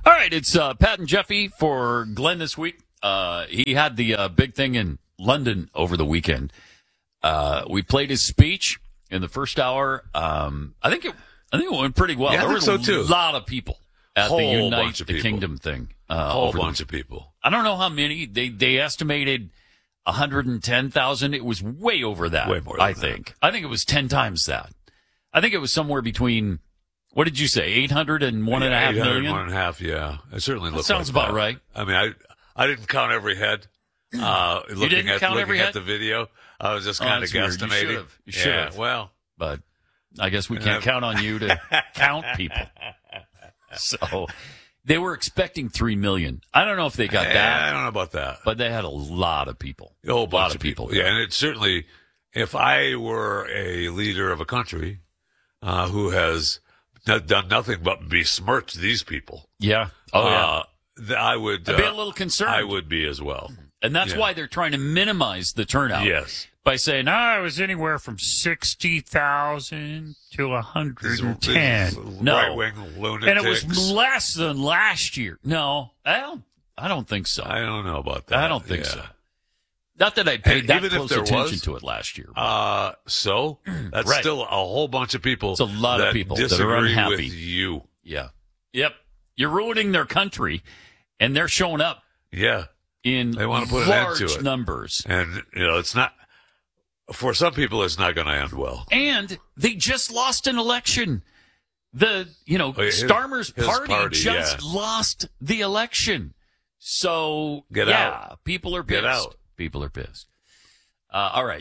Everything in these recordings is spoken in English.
All right, it's Pat and Jeffy for Glenn this week. He had the big thing in London over the weekend. We played his speech in the first hour. I think it went pretty well. Yeah, there I think were so too. A lot of people at the Unite the Kingdom thing. A whole bunch of people. I don't know how many. They estimated 110,000. It was way over that. Way more than I think. I think it was 10 times that. I think it was somewhere between. What did you say? 800 and 1.5 million? 1.5, yeah. It certainly looks sounds like about right. I mean, I didn't count every head. Looking at the video, I was just kind of guesstimating. You should have. Well, but I guess we can't count on you to count people. So they were expecting 3 million. I don't know if they got that. I don't know about that. But they had a lot of people. A whole bunch of people. Yeah, and it's certainly, if I were a leader of a country who has done nothing but besmirch these people. Yeah. I would I'd be a little concerned. I would be as well. And that's why they're trying to minimize the turnout. Yes. By saying, it was anywhere from 60,000 to 110. No. Right-wing lunatics. And it was less than last year. No, I don't think so. I don't know about that. I don't think so. Not that I paid that close attention to it last year. So that's still a whole bunch of people. It's a lot of people that are unhappy with you. Yeah. Yep. You're ruining their country, and they're showing up. Yeah. In they want to put large an end to it. Numbers. And it's not for some people. It's not going to end well. And they just lost an election. Starmer's party just lost the election. So get out. People are pissed. Get out. People are pissed. All right.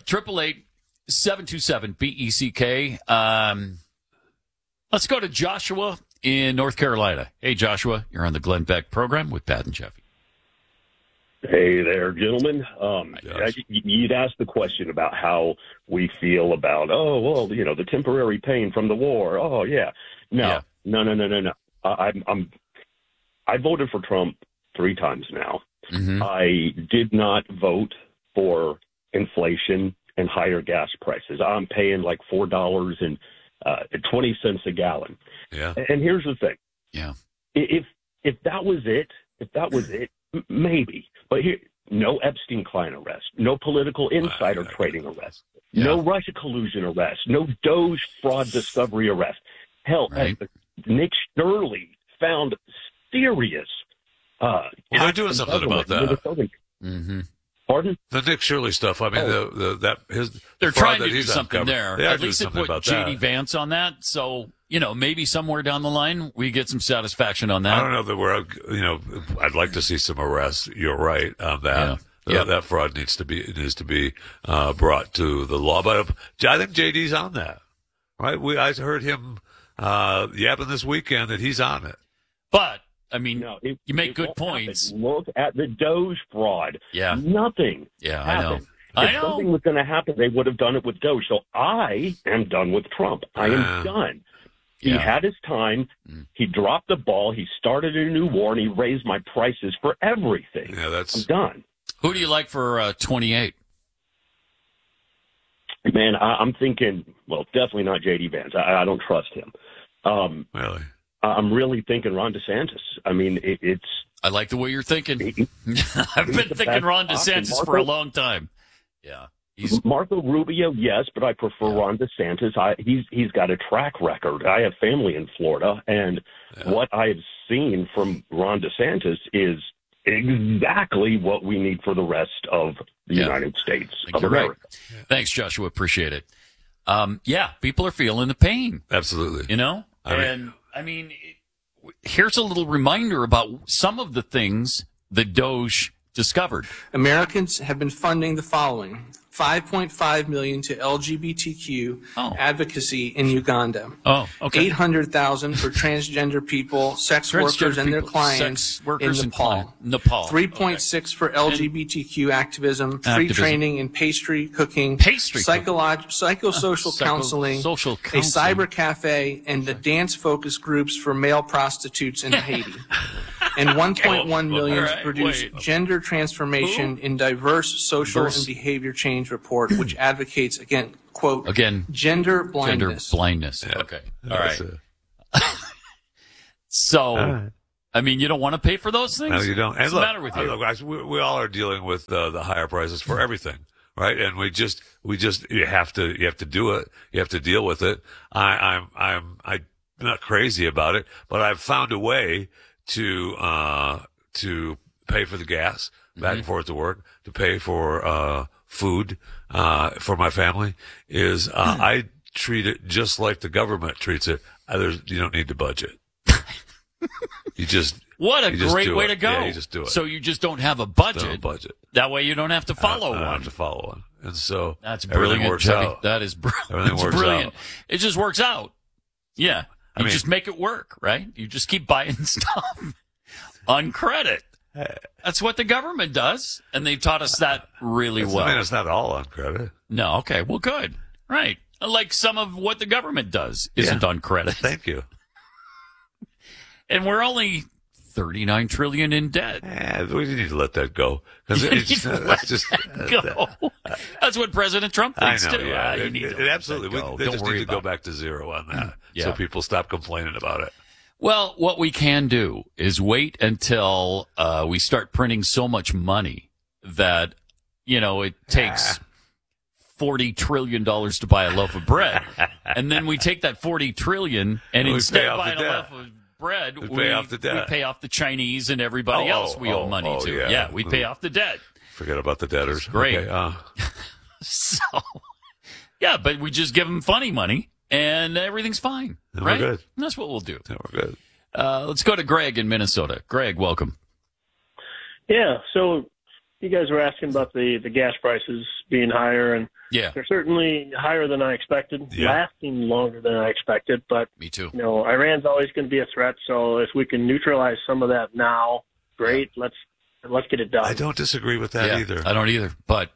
888-727-BECK. Let's go to Joshua in North Carolina. Hey, Joshua, you're on the Glenn Beck program with Pat and Jeffy. Hey there, gentlemen. You'd asked the question about how we feel about, the temporary pain from the war. Oh, yeah. No. I voted for Trump 3 times now. Mm-hmm. I did not vote for inflation and higher gas prices. I'm paying like $4.20 a gallon. Yeah. And here's the thing. Yeah. If that was it, maybe. But here, no Epstein-Klein arrest, no political insider trading arrest, no Russia collusion arrest, no Doge fraud discovery arrest. Hell, Nick Shirley found serious. They're doing something about that. Mm-hmm. Pardon? The Nick Shirley stuff. I mean, they're trying to do something there. At least they put J.D. Vance on that. So, maybe somewhere down the line we get some satisfaction on that. I don't know that I'd like to see some arrests. You're right on that. Yeah. That fraud needs to be brought to the law. But I think J.D.'s on that. Right? I heard him yapping this weekend that he's on it. But I mean, you make good points. Happen. Look at the Doge fraud. Yeah. Nothing happened. If something was going to happen, they would have done it with Doge. So I am done with Trump. I am done. He had his time. He dropped the ball. He started a new war, and he raised my prices for everything. Yeah, I'm done. Who do you like for 28? Man, I'm thinking, definitely not J.D. Vance. I don't trust him. Really? I'm really thinking Ron DeSantis. I mean, it's... I like the way you're thinking. I've been thinking Ron DeSantis for a long time. Yeah. Marco Rubio, yes, but I prefer Ron DeSantis. He's got a track record. I have family in Florida, and what I have seen from Ron DeSantis is exactly what we need for the rest of the United States of America. Right. Thanks, Joshua. Appreciate it. People are feeling the pain. Absolutely. I mean, here's a little reminder about some of the things the Doge discovered. Americans have been funding the following: $5.5 million to LGBTQ advocacy in Uganda. $800,000 for transgender people, sex workers and their clients in Nepal. $3.6 for LGBTQ activism, free training in pastry cooking, psychosocial counseling, a cyber cafe, and the dance focus groups for male prostitutes in Haiti. And $1.1 million to produce gender transformation in diverse social and behavior change report, which advocates gender blindness. Gender blindness. Yeah. Okay. All right. So I mean, you don't want to pay for those things? No, you don't. And What's the matter with you? Look, guys, we all are dealing with the higher prices for everything, right? And you have to do it. You have to deal with it. I'm not crazy about it, but I've found a way to pay for the gas back and forth to work, to pay for food for my family. I treat it just like the government treats it. You don't need to budget. What a great way to go. Yeah, you just do it. So you just don't have a budget. Don't budget. That way you don't have to follow one. I don't have to follow one. And so that's brilliant. Everything works Jeffy. out. That is Everything works brilliant. out. It just works out. Yeah. You just make it work, right? You just keep buying stuff on credit. That's what the government does. And they've taught us that really well. I mean, it's not all on credit. No. Okay. Well, good. Right. Like some of what the government does isn't on credit. Thank you. And we're only $39 trillion in debt. We need to let that go. That's what President Trump thinks I know, too. Yeah. It Absolutely. They just need to go back to zero on that, so people stop complaining about it. Well, what we can do is wait until we start printing so much money that it takes $40 trillion to buy a loaf of bread, and then we take that $40 trillion and instead of buying a loaf of bread, we pay off the Chinese and everybody else we owe money to. Yeah, we pay off the debt. Forget about the debtors. Great. Okay, So, but we just give them funny money and everything's fine. Then right? We're good. And that's what we'll do. Then we're good. Let's go to Greg in Minnesota. Greg, welcome. Yeah, so you guys were asking about the gas prices being higher, and they're certainly higher than I expected, lasting longer than I expected. But me too. Iran's always going to be a threat. So if we can neutralize some of that now, great. Let's get it done. I don't disagree with that either. I don't either. But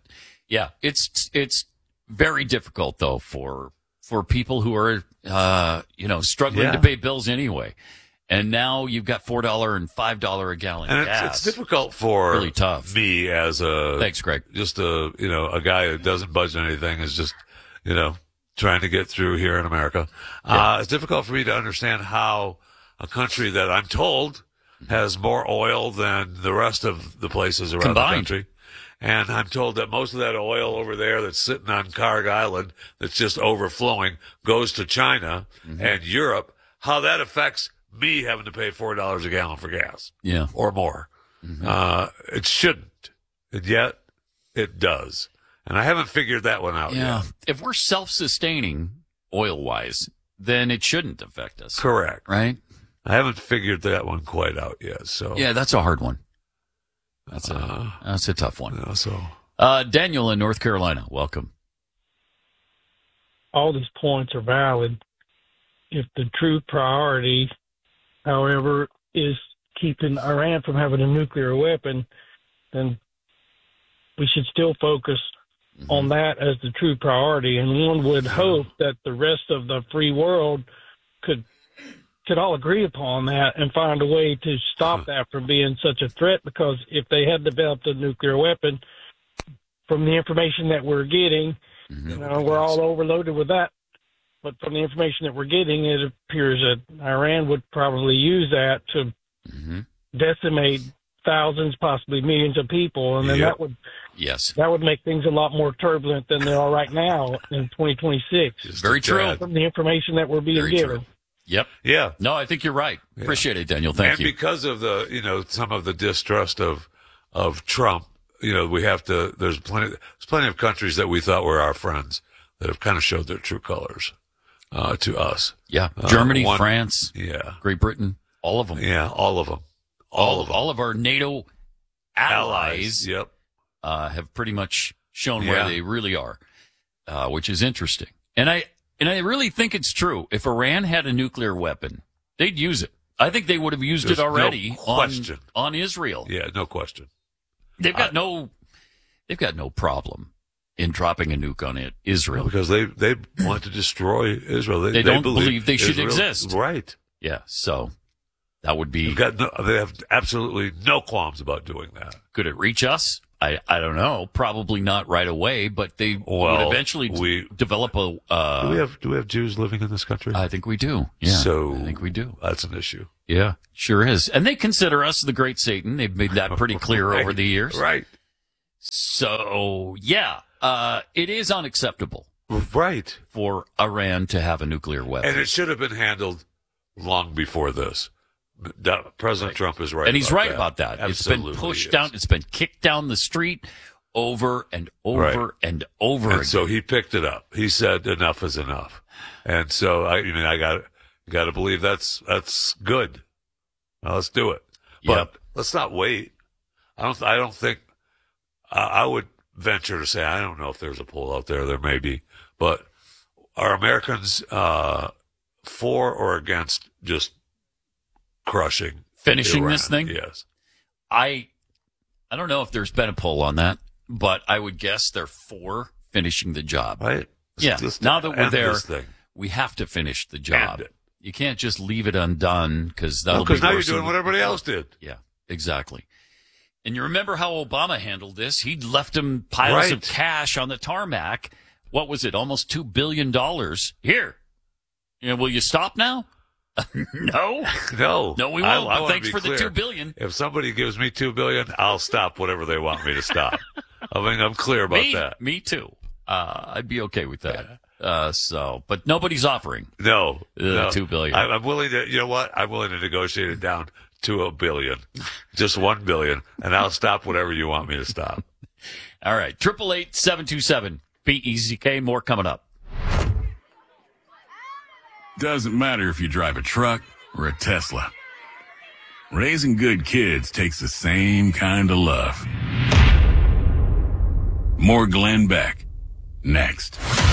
it's very difficult though for people who are struggling to pay bills anyway. And now you've got $4 and $5 a gallon gas. It's difficult for really tough. Me as thanks, Greg. Just a guy who doesn't budget anything, is just trying to get through here in America. It's difficult for me to understand how a country that I'm told has more oil than the rest of the places around the country. And I'm told that most of that oil over there that's sitting on Karg Island, that's just overflowing, goes to China and Europe. How that affects me having to pay $4 a gallon for gas. Yeah. Or more. It shouldn't. And yet it does. And I haven't figured that one out yet. If we're self-sustaining oil-wise, then it shouldn't affect us. Correct. Right? I haven't figured that one quite out yet. So that's a hard one. That's a tough one. Daniel in North Carolina, welcome. All these points are valid. If the true priority, however, is keeping Iran from having a nuclear weapon, then we should still focus on that as the true priority. And one would hope that the rest of the free world could all agree upon that and find a way to stop that from being such a threat, because if they had developed a nuclear weapon, from the information that we're getting, we're all overloaded with that. But from the information that we're getting, it appears that Iran would probably use that to decimate thousands, possibly millions of people, and then that would make things a lot more turbulent than they are right now in 2026. Very true. From the information that we're being given. True. Yep. Yeah. No, I think you're right. Appreciate it, Daniel. Thank you. And because of the, some of the distrust of Trump, we have to. There's plenty of countries that we thought were our friends that have kind of showed their true colors to us. Yeah. Germany, France, Great Britain, all of them. Yeah, all of them. All of our NATO allies have pretty much shown where they really are, which is interesting. And I really think it's true. If Iran had a nuclear weapon, they'd use it. I think they would have used it already on Israel. Yeah, no question. They've got no problem in dropping a nuke on Israel. Because they want to destroy Israel. They don't believe they should Israel exist. Right. Yeah, so that would be... They have absolutely no qualms about doing that. Could it reach us? I don't know. Probably not right away, but they would eventually develop a. Do we have Jews living in this country? I think we do. Yeah, so I think we do. That's an issue. Yeah, sure is. And they consider us the great Satan. They've made that pretty clear right, over the years. Right. So yeah, it is unacceptable. Right. For Iran to have a nuclear weapon, and it should have been handled long before this. President Trump is right, and he's about right that. about that. Absolutely it's been pushed down. It's been kicked down the street over and over and over again. So he picked it up. He said, "Enough is enough." And so I got to believe that's good. Now let's do it, but let's not wait. I don't think I would venture to say I don't know if there's a poll out there. There may be, but are Americans for or against just finishing this thing? Yes. I don't know if there's been a poll on that, but I would guess they're for finishing the job. Right. Yeah. Now that we're there, we have to finish the job. You can't just leave it undone because that'll be worse. Because now you're doing what everybody else did. Yeah, exactly. And you remember how Obama handled this? He'd left him piles of cash on the tarmac. What was it? Almost $2 billion. Here. Will you stop now? No, we won't. Thanks for the $2 billion. If somebody gives me $2 billion, I'll stop whatever they want me to stop. I mean, I'm clear about that. Me too. I'd be okay with that. But nobody's offering. No, $2 billion. I'm willing to. You know what? I'm willing to negotiate it down to $1 billion, just $1 billion, and I'll stop whatever you want me to stop. All right, 888-727-BEZK. More coming up. Doesn't matter if you drive a truck or a Tesla. Raising good kids takes the same kind of love. More Glenn Beck, next.